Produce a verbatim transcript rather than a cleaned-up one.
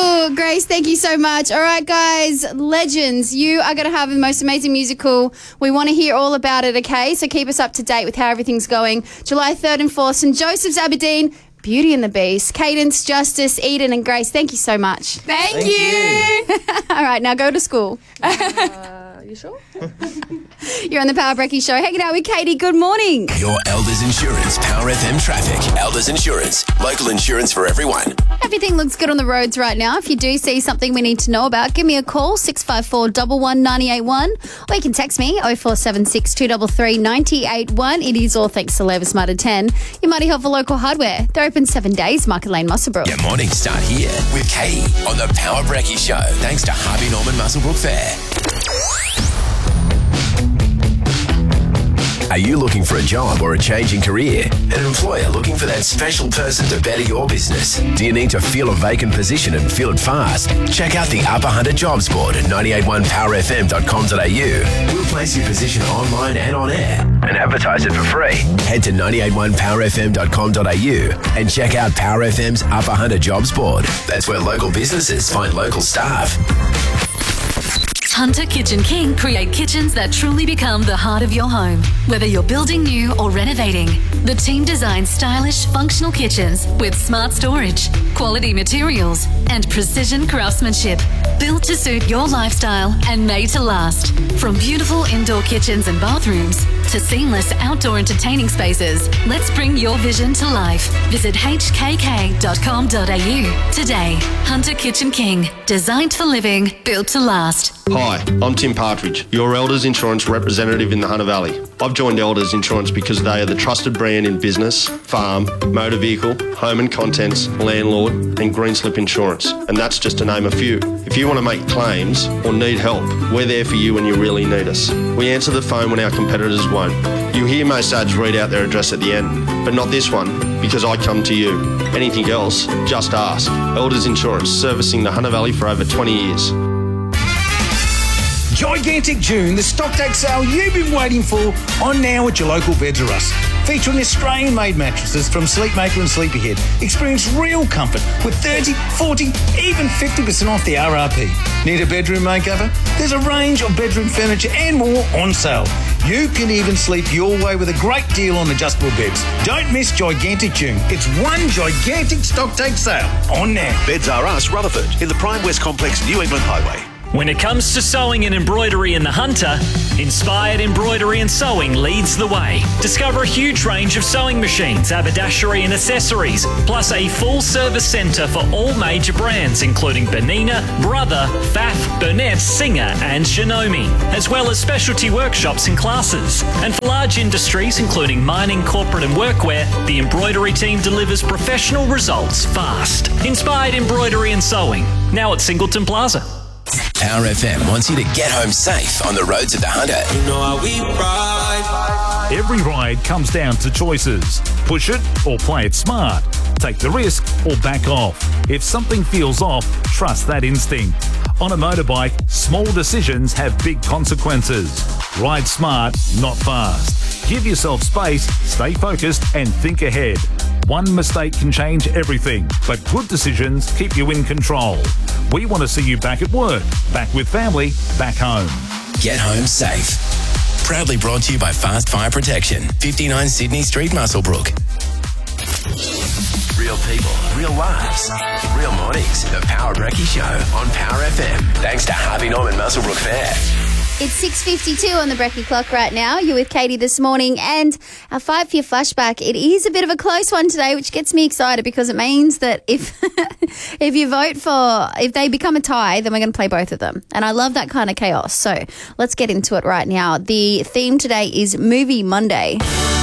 Beautiful, Grace. Thank you so much. All right, guys, legends, you are going to have the most amazing musical. We want to hear all about it, okay? So keep us up to date with how everything's going. July third and fourth, St Joseph's, Aberdeen, Beauty and the Beast. Cadence, Justice, Eden and Grace, thank you so much. Thank, Thank you. you. All right, now go to school. Uh, you sure? You're on the Power Brekkie Show. Hanging out with Katie. Good morning. Your Elders Insurance Power F M traffic. Elders Insurance, local insurance for everyone. Everything looks good on the roads right now. If you do see something we need to know about, give me a call, six five four, one one nine eight one, or you can text me, oh four seven six, two three three, nine eight one. It is all thanks to Levis Mudder ten, your mighty helpful local hardware. They're open seven days, Market Lane, Muswellbrook. Your morning start here with Katie on the Power Brekkie Show, thanks to Harvey Norman Muswellbrook Fair. Are you looking for a job or a change in career? An employer looking for that special person to better your business? Do you need to fill a vacant position and fill it fast? Check out the Upper Hunter Jobs Board at nine eight one power f m dot com dot a u. We'll place your position online and on air and advertise it for free. Head to nine eight one power f m dot com dot a u and check out Power F M's Upper Hunter Jobs Board. That's where local businesses find local staff. Hunter Kitchen King create kitchens that truly become the heart of your home. Whether you're building new or renovating, the team designs stylish, functional kitchens with smart storage, quality materials, and precision craftsmanship. Built to suit your lifestyle and made to last. From beautiful indoor kitchens and bathrooms to seamless outdoor entertaining spaces, let's bring your vision to life. Visit h k k dot com dot a u today. Hunter Kitchen King, designed for living, built to last. Hi, I'm Tim Partridge, your Elders Insurance representative in the Hunter Valley. I've joined Elders Insurance because they are the trusted brand in business, farm, motor vehicle, home and contents, landlord and green slip insurance. And that's just to name a few. If you want to make claims or need help, we're there for you when you really need us. We answer the phone when our competitors won't. You hear most ads read out their address at the end, but not this one, because I come to you. Anything else, just ask. Elders Insurance, servicing the Hunter Valley for over twenty years. Gigantic June, the stock take sale you've been waiting for, on now at your local Beds R Us. Featuring Australian-made mattresses from Sleepmaker and Sleepyhead. Experience real comfort with thirty, forty, even fifty percent off the R R P. Need a bedroom makeover? There's a range of bedroom furniture and more on sale. You can even sleep your way with a great deal on adjustable beds. Don't miss Gigantic June. It's one gigantic stock take sale on now. Beds R Us, Rutherford, in the Prime West Complex, New England Highway. When it comes to sewing and embroidery in the Hunter, Inspired Embroidery and Sewing leads the way. Discover a huge range of sewing machines, haberdashery and accessories, plus a full service centre for all major brands including Bernina, Brother, Pfaff, Burnett, Singer and Shinomi, as well as specialty workshops and classes. And for large industries including mining, corporate and workwear, the embroidery team delivers professional results fast. Inspired Embroidery and Sewing, now at Singleton Plaza. Power F M wants you to get home safe on the roads at the Hunter. You know how we ride. Every ride comes down to choices. Push it or play it smart. Take the risk or back off. If something feels off, trust that instinct. On a motorbike, small decisions have big consequences. Ride smart, not fast. Give yourself space, stay focused and think ahead. One mistake can change everything, but good decisions keep you in control. We want to see you back at work, back with family, back home. Get home safe. Proudly brought to you by Fast Fire Protection, fifty-nine Sydney Street, Muswellbrook. Real people, real lives, real mornings. The Power Brekkie Show on Power F M. Thanks to Harvey Norman Muswellbrook Fair. It's six fifty-two on the Brekkie clock right now. You're with Katie this morning, and our five-year flashback, it is a bit of a close one today, which gets me excited because it means that if if you vote for, if they become a tie, then we're going to play both of them. And I love that kind of chaos. So let's get into it right now. The theme today is Movie Monday.